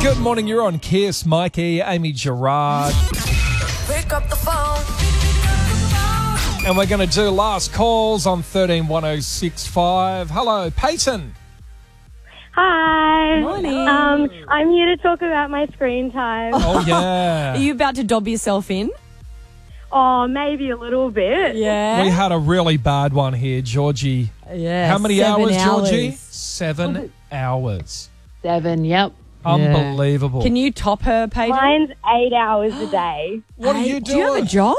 Good morning, you're on Kiss. Mikey, Amy Gerard. Pick up the phone. And we're going to do last calls on 131065. Hello, Peyton. Hi. Morning. I'm here to talk about my screen time. Oh, yeah. Are you about to dob yourself in? Oh, maybe a little bit. Yeah. We had a really bad one here, Georgie. Yeah. How many 7 hours, Georgie? hours. 7 hours. 7, yep. Unbelievable. Can you top her, Peyton? Mine's 8 hours a day. What are Hey, you do you have doing? a job?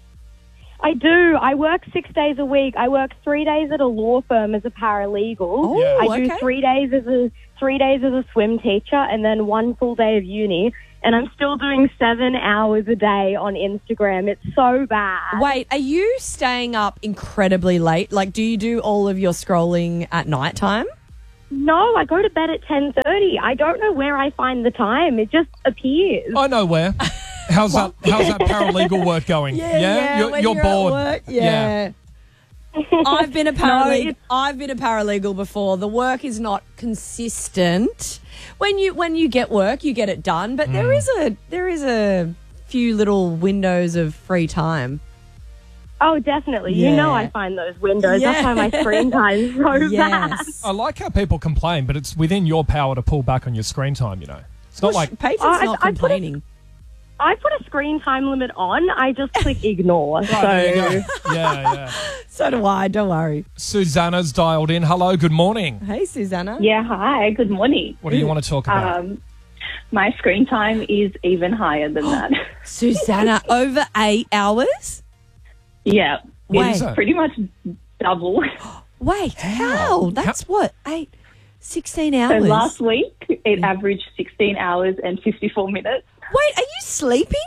I do. I work 6 days a week. I work 3 days at a law firm as a paralegal. Oh, Yeah. I do okay. 3 days as a swim teacher, and then 1 full day of uni. And I'm still doing 7 hours a day on Instagram. It's so bad. Wait, are you staying up incredibly late? Like, do you do all of your scrolling at night time? No, I go to bed at 10:30. I don't know where I find the time. It just appears. I know where. How's that paralegal work going? when You're at work? work. Yeah. I've been a paralegal before. The work is not consistent. When you get work, you get it done, but there is a few little windows of free time. Oh, definitely. Yeah. You know I find those windows. Yeah. That's why my screen time is so bad. Yes. I like how people complain, but it's within your power to pull back on your screen time, you know. It's not like... Peyton's I not put it- complaining. I put a screen time limit on. I just click ignore. There you So go. Yeah. So do I. Don't worry. Susanna's dialed in. Hello, good morning. Hey, Susanna. Yeah, hi, good morning. What do you want to talk about? My screen time is even higher than that. Susanna, over 8 hours? Yeah, What it's is it? pretty much double. Wait, how? That's what? 16 So hours? last week, it averaged 16 hours and 54 minutes. Wait, are you sleeping?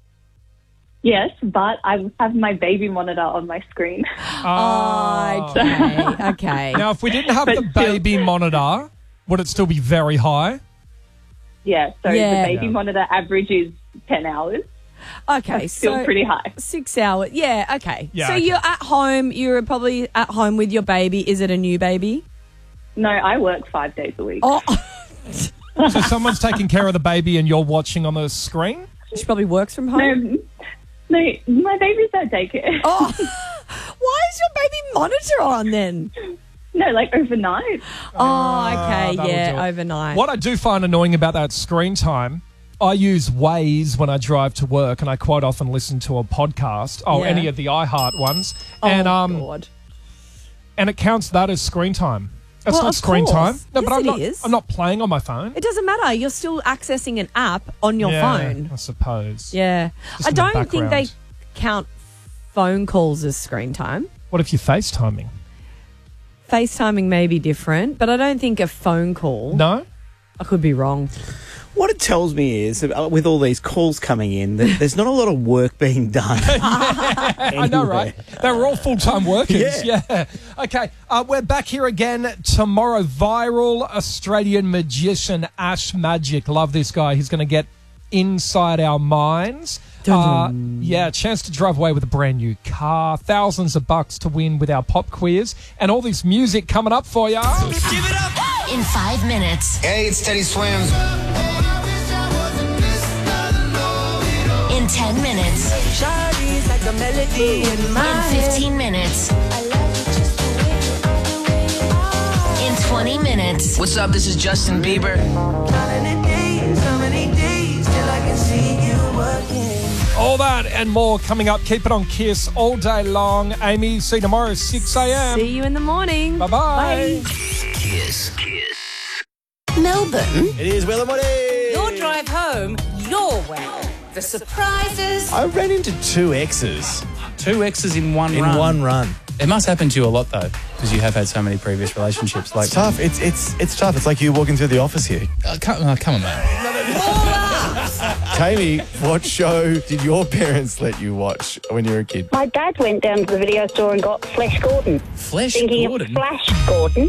Yes, but I have my baby monitor on my screen. Okay. Now, if we didn't have But the still- baby monitor, would it still be very high? Yeah, so Yeah. the baby monitor average is 10 hours. Okay, Still so pretty high. 6 hours. Yeah, okay. Yeah, so okay. you're at home. You're probably at home with your baby. Is it a new baby? No, I work 5 days a week. Oh, So someone's taking care of the baby and you're watching on the screen? she probably works from home. No, my baby's at daycare. Oh, why is your baby monitor on then? No, like overnight. Oh, okay, that'll do yeah, it. overnight. What I do find annoying about that screen time, I use Waze when I drive to work and I quite often listen to a podcast. Oh, Yeah. any of the iHeart ones. Oh, and God. and it counts that as screen time. That's Well, not of screen course. time. No, Yes, but it is. I'm not playing on my phone. It doesn't matter. You're still accessing an app on your Yeah, phone. I suppose. Yeah. Just I in the don't think they background. count phone calls as screen time. What if you're FaceTiming? FaceTiming may be different, but I don't think a phone call. No? I could be wrong. What it tells me is, with all these calls coming in, that there's not a lot of work being done. I know, right? They were all full-time workers. Yeah. Okay, we're back here again tomorrow. Viral Australian magician Ash Magic. Love this guy. He's going to get inside our minds. Chance to drive away with a brand new car. Thousands of bucks to win with our pop quiz. And all this music coming up for ya. In 5 minutes. Hey, it's Teddy Swims. In 10 minutes. In 15 minutes. In 20 minutes. What's up? This is Justin Bieber. All that and more coming up. Keep it on Kiss all day long. Amy, see you tomorrow, 6 a.m. See you in the morning. Bye-bye. Kiss. Melbourne. It is Will and Woody. Your drive home, your way. The surprises. I ran into 2 exes 2 exes in one in run. one run. It must happen to you a lot, though, because you have had so many previous relationships. Like, It's tough. It's tough. It's like you walking through the office here. come on, man. Tammy, what show did your parents let you watch when you were a kid? my dad went down to the video store and got Flash Gordon. Flesh Thinking Gordon. of Flash Gordon.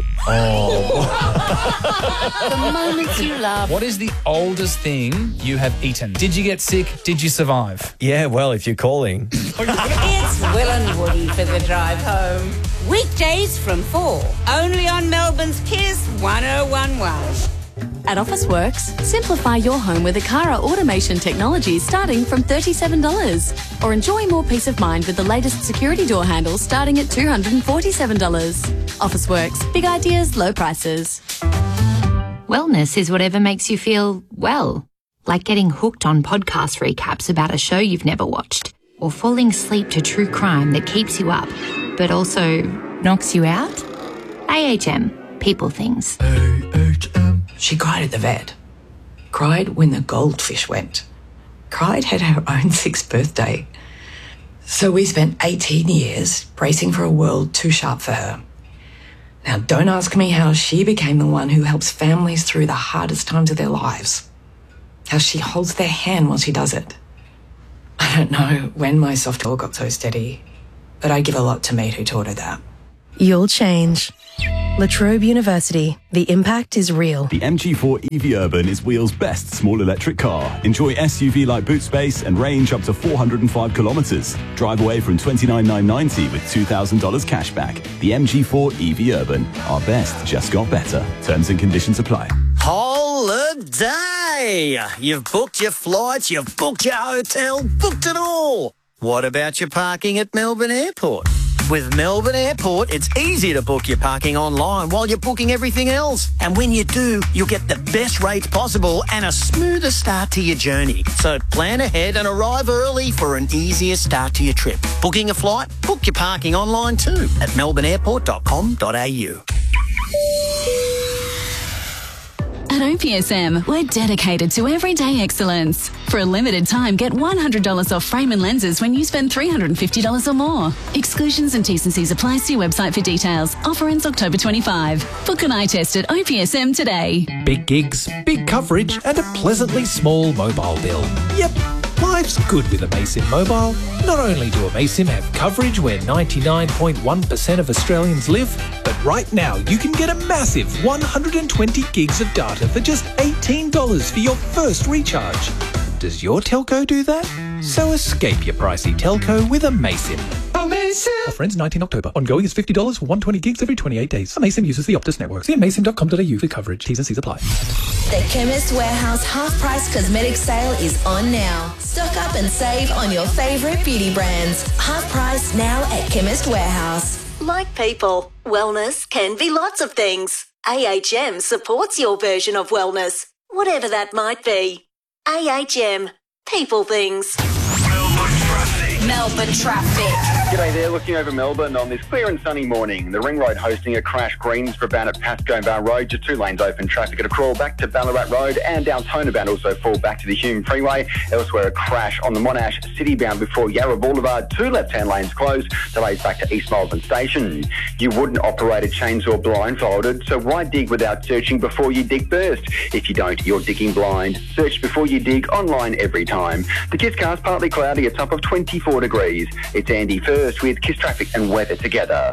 The moments you love. What is the oldest thing you have eaten? Did you get sick? Did you survive? Yeah, well, if you're calling. It's Will and Woody for the drive home. Weekdays from 4. Only on Melbourne's Kiss 1011. At Officeworks, simplify your home with Akara automation technology starting from $37. Or enjoy more peace of mind with the latest security door handles starting at $247. Officeworks, big ideas, low prices. Wellness is whatever makes you feel well. Like getting hooked on podcast recaps about a show you've never watched. Or falling asleep to true crime that keeps you up, but also knocks you out. AHM. People things. She cried at the vet. Cried when the goldfish went. Cried had her own 6th birthday. So we spent 18 years bracing for a world too sharp for her. Now, don't ask me how she became the one who helps families through the hardest times of their lives. How she holds their hand while she does it. I don't know when my soft jaw got so steady, but I give a lot to Meet who taught her that. You'll change. La Trobe University. The impact is real. The MG4 EV Urban is Wheel's best small electric car. Enjoy SUV-like boot space and range up to 405 kilometres. Drive away from $29,990 with $2,000 cash back. The MG4 EV Urban. Our best just got better. Terms and conditions apply. Holiday! You've booked your flights, you've booked your hotel, booked it all. What about your parking at Melbourne Airport? With Melbourne Airport, it's easy to book your parking online while you're booking everything else. And when you do, you'll get the best rates possible and a smoother start to your journey. So plan ahead and arrive early for an easier start to your trip. Booking a flight? Book your parking online too at melbourneairport.com.au. At OPSM, we're dedicated to everyday excellence. For a limited time, get $100 off frame and lenses when you spend $350 or more. Exclusions and T&Cs apply. See website for details. Offer ends October 25. Book an eye test at OPSM today. Big gigs, big coverage, and a pleasantly small mobile bill. Yep, life's good with Amaysim Mobile. Not only do Amaysim have coverage where 99.1% of Australians live, but right now you can get a massive 120 gigs of data for just $18 for your first recharge. Does your telco do that? So escape your pricey telco with Amaysim. Amaysim! Offer ends 19 October. Ongoing is $50 for 120 gigs every 28 days. Amaysim uses the Optus network. See amaysim.com.au for coverage. T&Cs apply. The Chemist Warehouse half-price cosmetic sale is on now. Stock up and save on your favourite beauty brands. Half price now at Chemist Warehouse. Like people, wellness can be lots of things. AHM supports your version of wellness, whatever that might be. AHM. People things. Melbourne traffic. G'day there, looking over Melbourne on this clear and sunny morning. The Ring Road hosting a crash. Greensborough at Pascoe Bar Road, just 2 lanes open. Traffic at a crawl back to Ballarat Road and Downtona bound also fall back to the Hume Freeway. Elsewhere, a crash on the Monash City bound before Yarra Boulevard. 2 left-hand lanes closed. Delays back to East Melbourne Station. You wouldn't operate a chainsaw blindfolded, so why dig without searching before you dig first? If you don't, you're digging blind. Search before you dig online every time. The Kiss car's partly cloudy, a top of 24 degrees. It's Andy first with Kiss Traffic and weather together.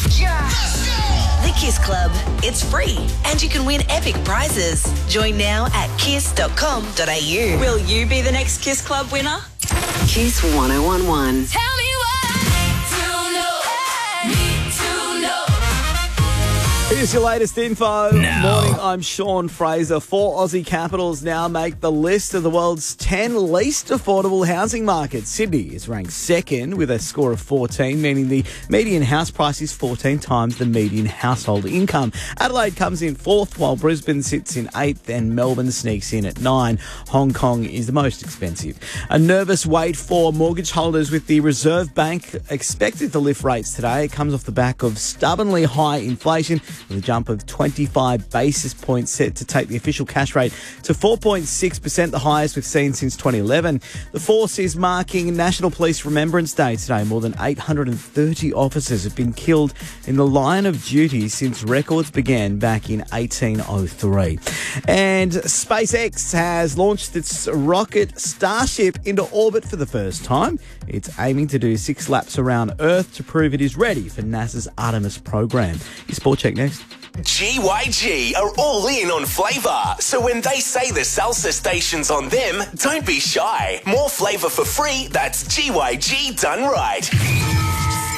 The Kiss Club. It's free and you can win epic prizes. Join now at kiss.com.au. Will you be the next Kiss Club winner? Kiss 1011. Tell me what to know. Need to know. Here's your latest info. Now. Morning, I'm Sean Fraser. 4 Aussie capitals now make the list of the world's 10 least affordable housing markets. Sydney is ranked second with a score of 14, meaning the median house price is 14 times the median household income. Adelaide comes in 4th, while Brisbane sits in 8th and Melbourne sneaks in at 9. Hong Kong is the most expensive. A nervous wait for mortgage holders with the Reserve Bank expected to lift rates today. It comes off the back of stubbornly high inflation, with a jump of 25 basis points set to take the official cash rate to 4.6%, the highest we've seen since 2011. The force is marking National Police Remembrance Day today. More than 830 officers have been killed in the line of duty since records began back in 1803. And SpaceX has launched its rocket Starship into orbit for the first time. It's aiming to do 6 laps around Earth to prove it is ready for NASA's Artemis program. Your Sport Check next. GYG are all in on flavour, so when they say the salsa station's on them, don't be shy. More flavour for free, that's GYG done right.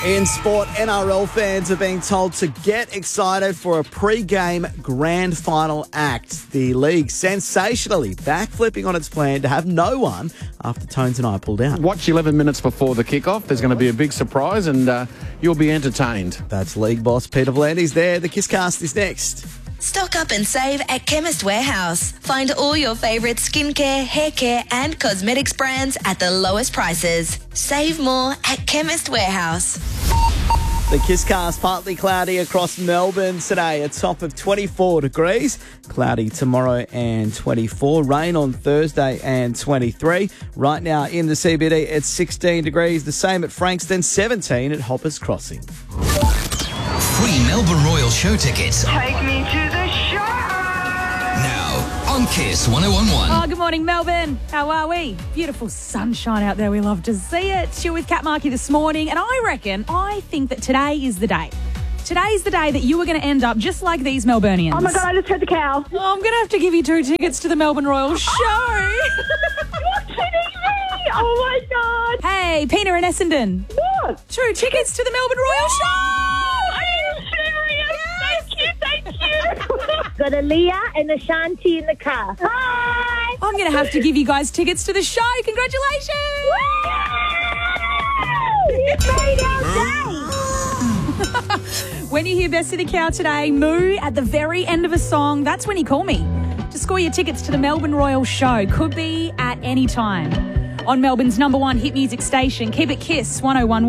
In sport, NRL fans are being told to get excited for a pre-game grand final act. The league sensationally backflipping on its plan to have no one after Tones and I pulled out. Watch 11 minutes before the kickoff. There's going to be a big surprise and you'll be entertained. That's league boss Peter V'landys there. The Kisscast is next. Stock up and save at Chemist Warehouse. Find all your favourite skincare, hair care and cosmetics brands at the lowest prices. Save more at Chemist Warehouse. The Kisscast, partly cloudy across Melbourne today, a top of 24 degrees. Cloudy tomorrow and 24. Rain on Thursday and 23. Right now in the CBD, it's 16 degrees. The same at Frankston, 17 at Hoppers Crossing. Free Melbourne Royal show tickets. Take me to the show! Now on Kiss 1011. Oh, good morning, Melbourne. How are we? Beautiful sunshine out there. We love to see it. You're with Kat Markey this morning, and I think that today is the day. Today is the day that you are going to end up just like these Melburnians. Oh my God, I just heard the cow. Oh, I'm going to have to give you 2 tickets to the Melbourne Royal show. You're kidding me! Oh my God! Hey, Pina and Essendon. What? 2 tickets to the Melbourne Royal show. Are you serious? Thank you. Got a Leah and a Shanti in the car. Hi! I'm going to have to give you guys tickets to the show. Congratulations! You made our day! When you hear Best of the Cow today, moo at the very end of a song, that's when you call me to score your tickets to the Melbourne Royal show. Could be at any time on Melbourne's #1 hit music station. Keep it Kiss 1011.